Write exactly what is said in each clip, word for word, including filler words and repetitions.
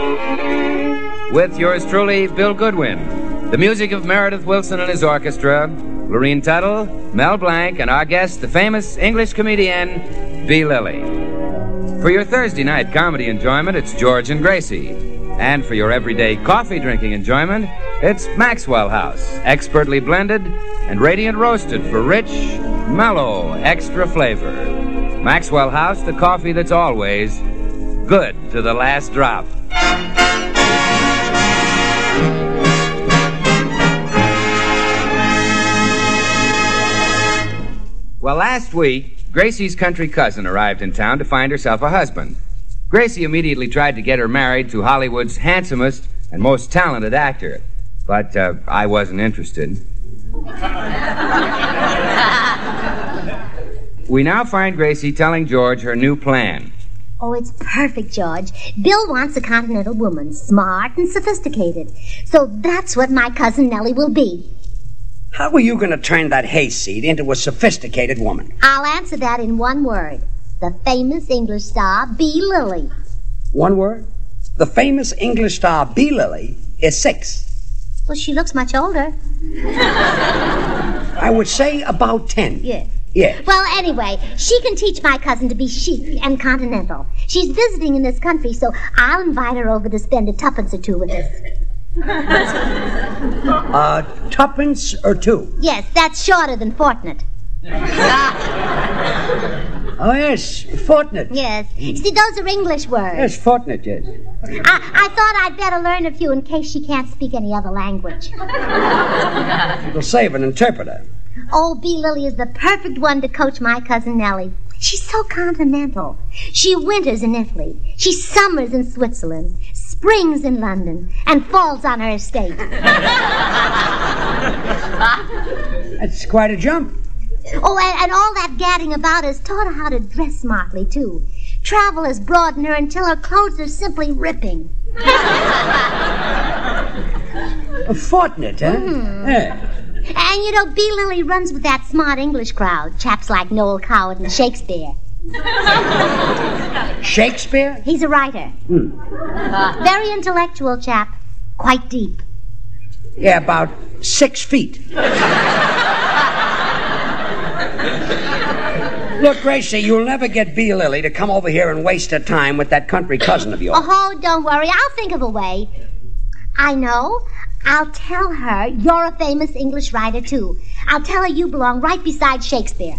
With yours truly, Bill Goodwin. The music of Meredith Willson and his orchestra, Lorene Tuttle, Mel Blanc, and our guest, the famous English comedian, B. Lilly. For your Thursday night comedy enjoyment, it's George and Gracie. And for your everyday coffee drinking enjoyment, it's Maxwell House, expertly blended and radiant roasted for rich, mellow, extra flavor. Maxwell House, the coffee that's always good to the last drop. Well, last week, Gracie's country cousin arrived in town to find herself a husband. Gracie immediately tried to get her married to Hollywood's handsomest and most talented actor, but uh, I wasn't interested. We now find Gracie telling George her new plan. Oh, it's perfect, George. Bill wants a continental woman, smart and sophisticated. So that's what my cousin Nellie will be. How are you going to turn that hayseed into a sophisticated woman? I'll answer that in one word. The famous English star, B. Lilly. One word? The famous English star, B. Lilly, is six. Well, she looks much older. I would say about ten. Yes. Yes. Well, anyway, she can teach my cousin to be chic and continental. She's visiting in this country, so I'll invite her over to spend a tuppence or two with us. uh, tuppence or two? Yes, that's shorter than fortnight. Oh, yes, fortnight. Yes. See, those are English words. Yes, fortnight, yes. I, I thought I'd better learn a few in case she can't speak any other language. It'll save an interpreter. Oh, B. Lilly is the perfect one to coach my cousin Nellie. She's so continental. She winters in Italy. She summers in Switzerland, springs in London, and falls on her estate. That's quite a jump. Oh, and, and all that gadding about has taught her how to dress smartly, too. Travel has broadened her until her clothes are simply ripping. A fortnight, huh? Mm. Yeah. And, you know, B. Lilly runs with that smart English crowd, chaps like Noel Coward and Shakespeare. Shakespeare? He's a writer. Hmm. Uh, very intellectual chap. Quite deep. Yeah, about six feet. Look, Gracie, you'll never get B. Lilly to come over here and waste her time with that country cousin of yours. Oh, don't worry. I'll think of a way. I know. I'll tell her you're a famous English writer, too. I'll tell her you belong right beside Shakespeare.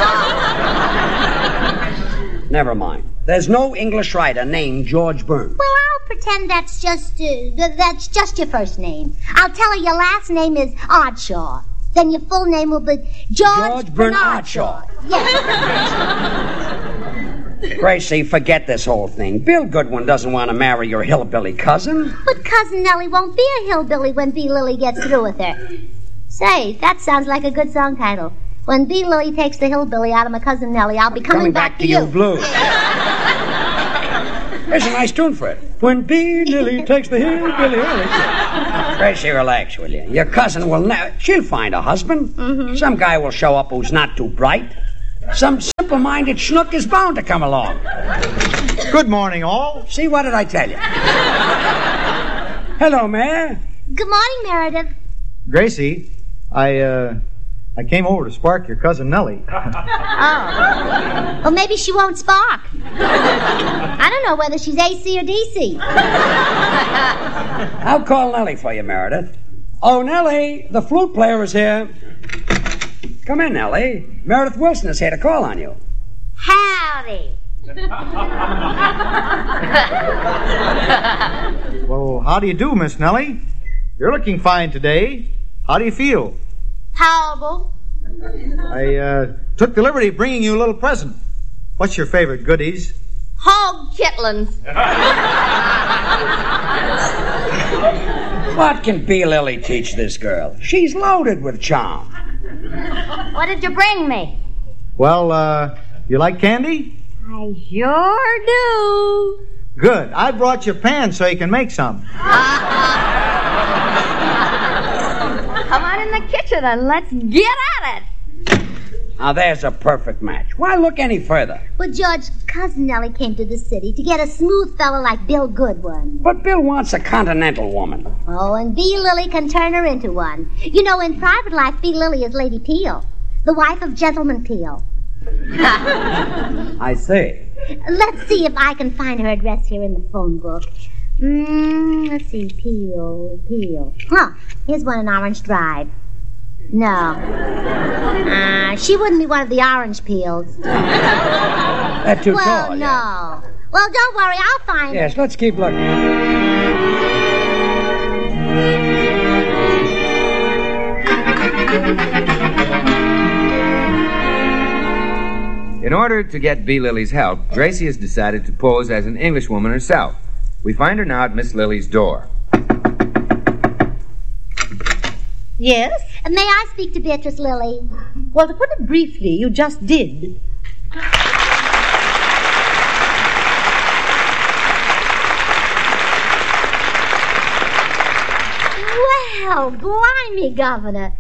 Never mind. There's no English writer named George Burns. Well, I'll pretend that's just uh, th- that's just your first name. I'll tell her your last name is Ardshaw. Then your full name will be George, George Bernard Shaw. Yes. Gracie, forget this whole thing. Bill Goodwin doesn't want to marry your hillbilly cousin. But Cousin Nellie won't be a hillbilly when B. Lilly gets through with her. Say, that sounds like a good song title. When B. Lilly takes the hillbilly out of my Cousin Nellie, I'll be coming, coming back, back to you. you blues. There's a nice tune for it. When B. Lilly takes the hillbilly out. Gracie, relax, will you? Your cousin will never... She'll find a husband. Mm-hmm. Some guy will show up who's not too bright. Some simple-minded schnook is bound to come along. Good morning, all. See, what did I tell you? Hello, Mayor. Good morning, Meredith. Gracie, I, uh... I came over to spark your cousin Nellie. Oh. Well, maybe she won't spark. I don't know whether she's A C or D C. I'll call Nellie for you, Meredith. Oh, Nellie, the flute player is here. Come in, Nellie. Meredith Willson is here to call on you. Howdy. Well, how do you do, Miss Nellie? You're looking fine today. How do you feel? Horrible. I uh, took the liberty of bringing you a little present. What's your favorite goodies? Hog chitlins. What can B. Lilly teach this girl? She's loaded with charm. What did you bring me? Well, uh, you like candy? I sure do. Good. I brought you pans so you can make some. Come on in the kitchen and let's get at it. Now, there's a perfect match. Why look any further? But, George, Cousin Nellie came to the city to get a smooth fellow like Bill Goodwin. But Bill wants a continental woman. Oh, and B. Lily can turn her into one. You know, in private life, B. Lily is Lady Peel, the wife of Gentleman Peel. I see. Let's see if I can find her address here in the phone book. Mm, let's see, Peel, Peel. Huh, here's one in Orange Drive. No. Uh, she wouldn't be one of the orange peels. That's too well, tall. no. Yeah. Well, don't worry, I'll find Yes, her. let's keep looking. In order to get B. Lily's help, Gracie has decided to pose as an Englishwoman herself. We find her now at Miss Lily's door. Yes? Uh, may I speak to Beatrice Lilly? Well, to put it briefly, you just did. Well, blimey, Governor.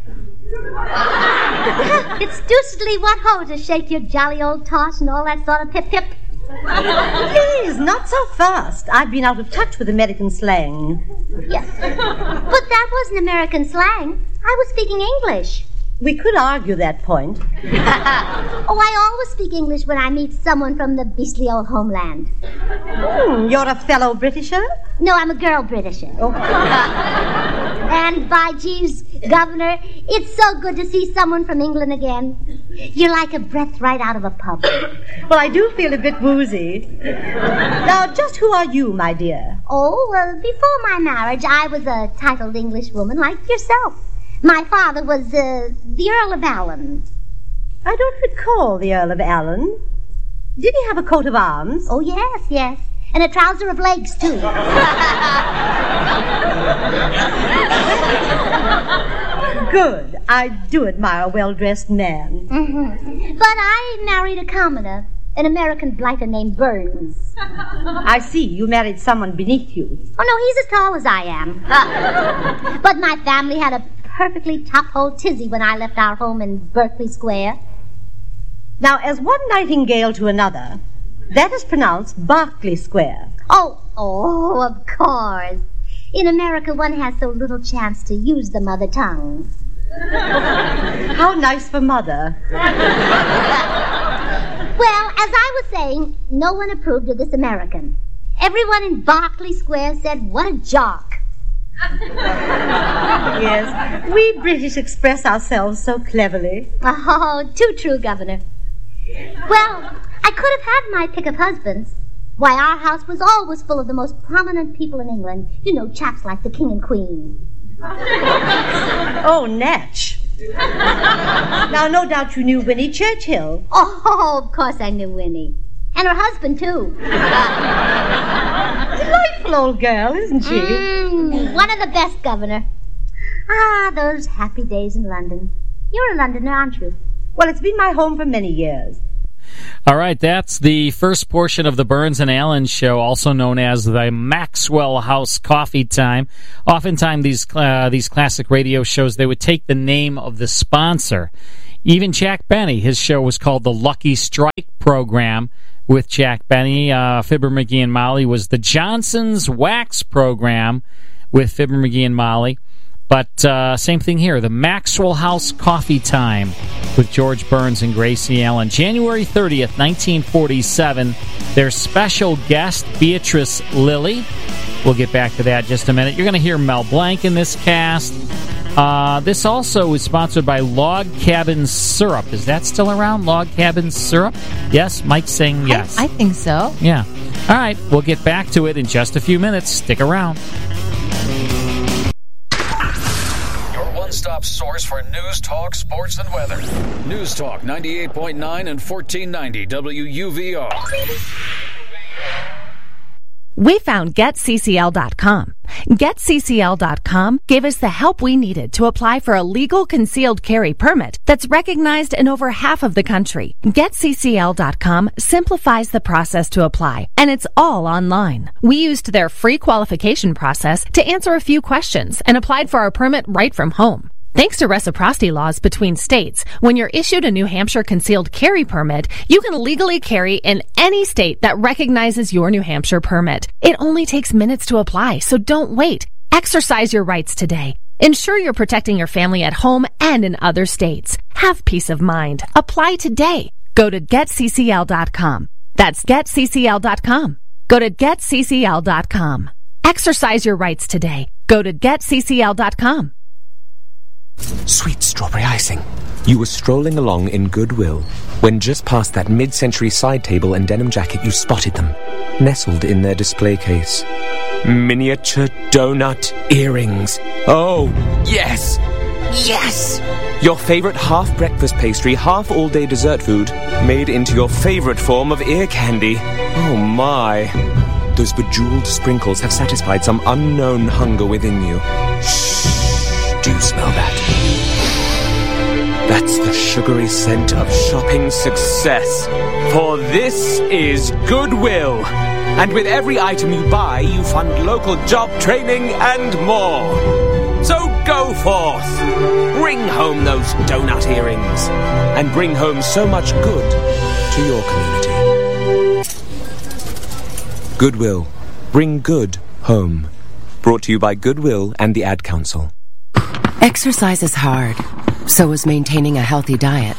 It's deucedly what ho to shake your jolly old toss and all that sort of pip-pip. Please, not so fast. I've been out of touch with American slang. Yes. But that wasn't American slang. I was speaking English. We could argue that point. Oh, I always speak English when I meet someone from the beastly old homeland. Hmm, you're a fellow Britisher? No, I'm a girl Britisher. Oh. And by Jeeves, Governor, it's so good to see someone from England again. You're like a breath right out of a pub. Well, I do feel a bit woozy. Now, just who are you, my dear? Oh, well, before my marriage, I was a titled Englishwoman like yourself. My father was uh, the Earl of Allen. I don't recall the Earl of Allen. Did he have a coat of arms? Oh, yes, yes. And a trouser of legs, too. Good. I do admire a well-dressed man. Mm-hmm. But I married a commoner, an American blighter named Burns. I see. You married someone beneath you. Oh, no, he's as tall as I am. Uh, but my family had a perfectly top-hole tizzy when I left our home in Berkeley Square. Now, as one nightingale to another, that is pronounced Berkeley Square. Oh, oh, of course. In America, one has so little chance to use the mother tongue. How nice for Mother. Well, as I was saying, no one approved of this American. Everyone in Berkeley Square said, what a jock. Yes, we British express ourselves so cleverly. Oh, too true, Governor. Well, I could have had my pick of husbands. Why, our house was always full of the most prominent people in England. You know, chaps like the King and Queen. Oh, Natch. Now, no doubt you knew Winnie Churchill. Oh, of course I knew Winnie. And her husband, too. Delightful old girl, isn't she? Mm, one of the best, Governor. Ah, those happy days in London. You're a Londoner, aren't you? Well, it's been my home for many years. All right, that's the first portion of the Burns and Allen Show, also known as the Maxwell House Coffee Time. Oftentimes, these uh, these classic radio shows, they would take the name of the sponsor. Even Jack Benny, his show was called the Lucky Strike Program with Jack Benny. Uh, Fibber, McGee, and Molly was the Johnson's Wax Program with Fibber, McGee, and Molly. But uh, same thing here, the Maxwell House Coffee Time with George Burns and Gracie Allen. January thirtieth, nineteen forty-seven. Their special guest, Beatrice Lilly. We'll get back to that in just a minute. You're going to hear Mel Blanc in this cast. Uh, this also is sponsored by Log Cabin Syrup. Is that still around, Log Cabin Syrup? Yes, Mike's saying yes. I, I think so. Yeah. All right, we'll get back to it in just a few minutes. Stick around. One-stop source for news, talk, sports, and weather. News Talk ninety-eight point nine and fourteen ninety W U V R. We found Get C C L dot com. Get C C L dot com gave us the help we needed to apply for a legal concealed carry permit that's recognized in over half of the country. Get C C L dot com simplifies the process to apply, and it's all online. We used their free qualification process to answer a few questions and applied for our permit right from home. Thanks to reciprocity laws between states, when you're issued a New Hampshire concealed carry permit, you can legally carry in any state that recognizes your New Hampshire permit. It only takes minutes to apply, so don't wait. Exercise your rights today. Ensure you're protecting your family at home and in other states. Have peace of mind. Apply today. Go to get c c l dot com. That's get c c l dot com. Go to get c c l dot com. Exercise your rights today. Go to get c c l dot com. Sweet strawberry icing. You were strolling along in Goodwill when just past that mid-century side table and denim jacket you spotted them, nestled in their display case. Miniature donut earrings. Oh, yes! Yes! Your favorite half-breakfast pastry, half-all-day dessert food, made into your favorite form of ear candy. Oh, my. Those bejeweled sprinkles have satisfied some unknown hunger within you. Shh. Do you smell that? That's the sugary scent of shopping success. For this is Goodwill. And with every item you buy, you fund local job training and more. So go forth. Bring home those donut earrings. And bring home so much good to your community. Goodwill. Bring good home. Brought to you by Goodwill and the Ad Council. Exercise is hard, so is maintaining a healthy diet.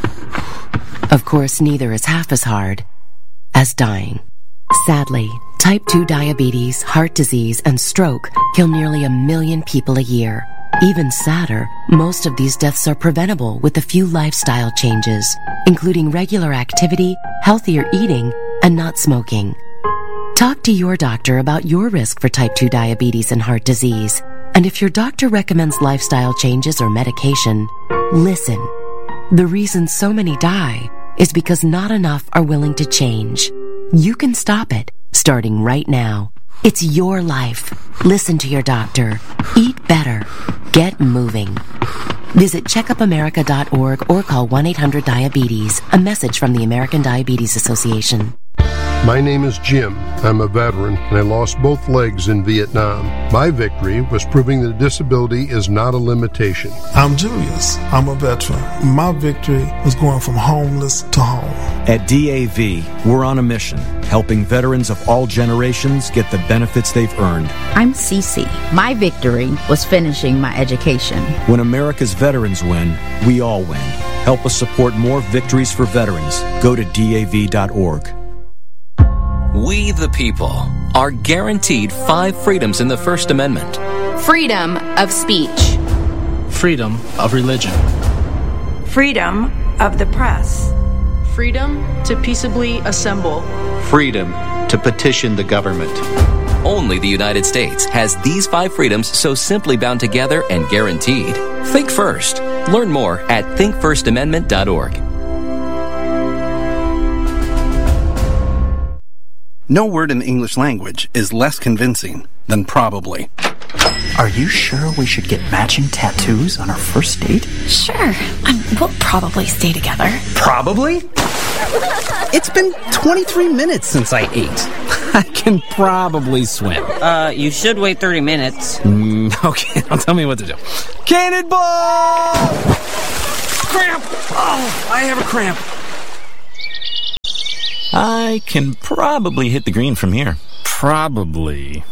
Of course, neither is half as hard as dying. Sadly, type two diabetes, heart disease, and stroke kill nearly a million people a year. Even sadder, most of these deaths are preventable with a few lifestyle changes, including regular activity, healthier eating, and not smoking. Talk to your doctor about your risk for type two diabetes and heart disease. And if your doctor recommends lifestyle changes or medication, listen. The reason so many die is because not enough are willing to change. You can stop it, starting right now. It's your life. Listen to your doctor. Eat better. Get moving. Visit checkup america dot org or call one eight hundred diabetes. A message from the American Diabetes Association. My name is Jim. I'm a veteran, and I lost both legs in Vietnam. My victory was proving that disability is not a limitation. I'm Julius. I'm a veteran. My victory was going from homeless to home. At D A V, we're on a mission, helping veterans of all generations get the benefits they've earned. I'm Cece. My victory was finishing my education. When America's veterans win, we all win. Help us support more victories for veterans. Go to D A V dot org. We, the people, are guaranteed five freedoms in the First Amendment. Freedom of speech. Freedom of religion. Freedom of the press. Freedom to peaceably assemble. Freedom to petition the government. Only the United States has these five freedoms so simply bound together and guaranteed. Think first. Learn more at think first amendment dot org. No word in the English language is less convincing than probably. Are you sure we should get matching tattoos on our first date? Sure. Um, we'll probably stay together. Probably? It's been twenty-three minutes since I ate. I can probably swim. Uh, you should wait thirty minutes. Mm, okay, now tell me what to do. Cannonball! Cramp! Oh, I have a cramp. I can probably hit the green from here. Probably.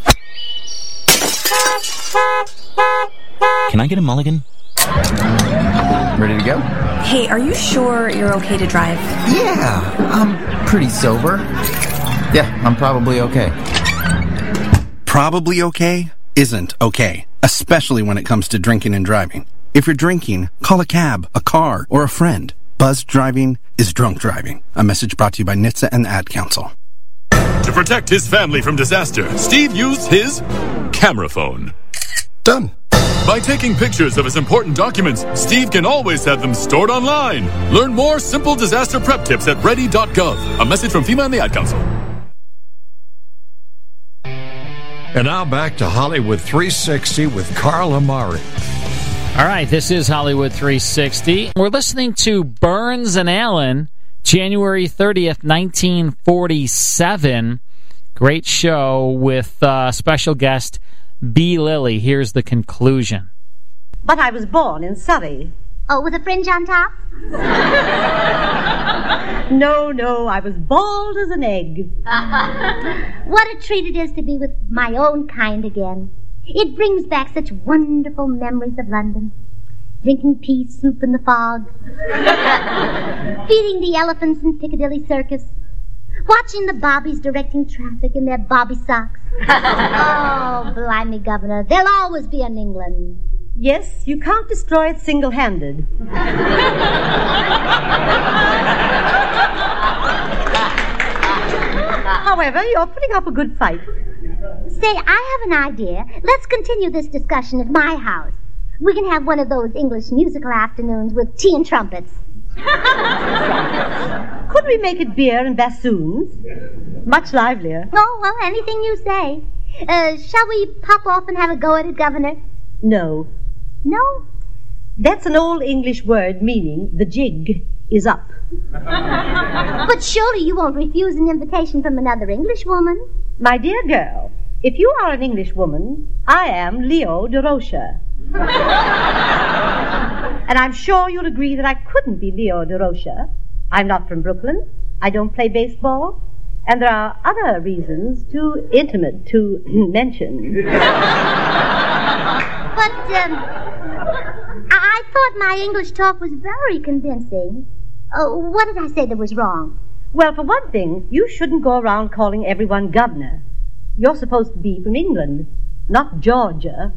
Can I get a mulligan? Ready to go? Hey, are you sure you're okay to drive? Yeah, I'm pretty sober. Yeah, I'm probably okay. Probably okay isn't okay, especially when it comes to drinking and driving. If you're drinking, call a cab, a car, or a friend. Buzzed driving is drunk driving. A message brought to you by N H T S A and the Ad Council. To protect his family from disaster, Steve used his camera phone. Done. By taking pictures of his important documents, Steve can always have them stored online. Learn more simple disaster prep tips at ready dot gov. A message from FEMA and the Ad Council. And now back to Hollywood three sixty with Carl Amari. All right, this is Hollywood three sixty. We're listening to Burns and Allen, January thirtieth, nineteen forty-seven. Great show with uh, special guest B. Lilly. Here's the conclusion. But I was born in Surrey. Oh, with a fringe on top? No, no, I was bald as an egg. What a treat it is to be with my own kind again. It brings back such wonderful memories of London. Drinking pea soup in the fog. Feeding the elephants in Piccadilly Circus. Watching the bobbies directing traffic in their bobby socks. Oh, blimey, Governor. There'll always be an England. Yes, you can't destroy it single-handed. However, you're putting up a good fight. Say, I have an idea. Let's continue this discussion at my house. We can have one of those English musical afternoons with tea and trumpets. Could we make it beer and bassoons? Much livelier. Oh, well, anything you say. Uh, shall we pop off and have a go at it, Governor? No. No? That's an old English word meaning the jig is up. But surely you won't refuse an invitation from another Englishwoman. My dear girl, if you are an Englishwoman, I am Leo de Rocha. And I'm sure you'll agree that I couldn't be Leo de Rocha. I'm not from Brooklyn. I don't play baseball. And there are other reasons too intimate to mention. But, um, I-, I thought my English talk was very convincing. Uh, what did I say that was wrong? Well, for one thing, you shouldn't go around calling everyone governor. You're supposed to be from England, not Georgia.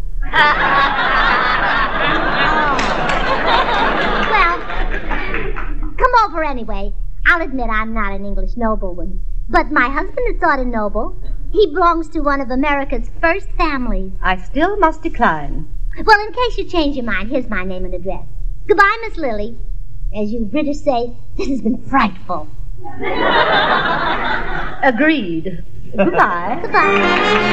Well, come over anyway. I'll admit I'm not an English nobleman. But my husband is sort of noble. He belongs to one of America's first families. I still must decline. Well, in case you change your mind, here's my name and address. Goodbye, Miss Lily. As you British say, this has been frightful. Agreed. Goodbye. Goodbye.